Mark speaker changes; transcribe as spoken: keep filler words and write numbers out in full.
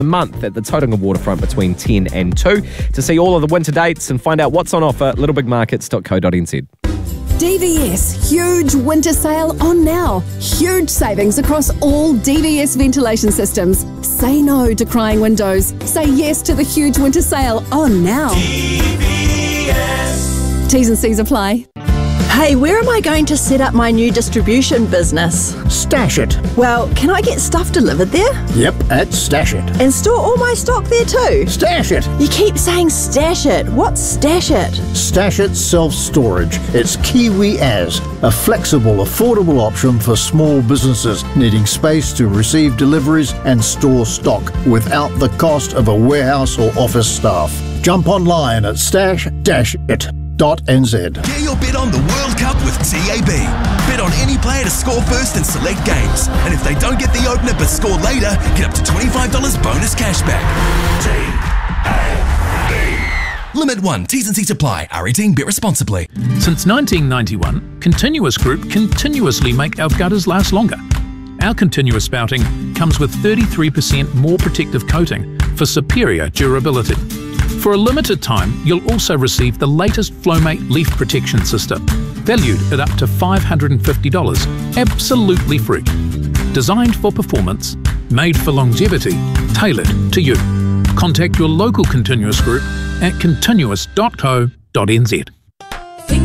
Speaker 1: a month at the Tauranga Waterfront between ten and two. To see all of the winter dates and find out what's on offer, little big markets dot co dot n z.
Speaker 2: D V S, huge winter sale on now. Huge savings across all D V S ventilation systems. Say no to crying windows. Say yes to the huge winter sale on now.
Speaker 3: D V S.
Speaker 2: T's and C's apply.
Speaker 4: Hey, where am I going to set up my new distribution business?
Speaker 5: Stash it.
Speaker 4: Well, can I get stuff delivered there?
Speaker 5: Yep, at Stash It.
Speaker 4: And store all my stock there too?
Speaker 5: Stash It.
Speaker 4: You keep saying stash it. What's stash it?
Speaker 5: Stash It Self-Storage. It's Kiwi As, a flexible, affordable option for small businesses needing space to receive deliveries and store stock without the cost of a warehouse or office staff. Jump online at stash dash it dot n z.
Speaker 3: Get your bet on the World Cup with T A B. Bet on any player to score first in select games. And if they don't get the opener but score later, get up to twenty-five dollars bonus cashback. T A B. Limit one. T's and C's apply. R eighteen. Bet responsibly.
Speaker 6: Since nineteen ninety-one, Continuous Group continuously make our gutters last longer. Our continuous spouting comes with thirty-three percent more protective coating for superior durability. For a limited time, you'll also receive the latest Flowmate leaf protection system, valued at up to five hundred fifty dollars, absolutely free. Designed for performance, made for longevity, tailored to you. Contact your local Continuous Group at continuous dot co dot n z.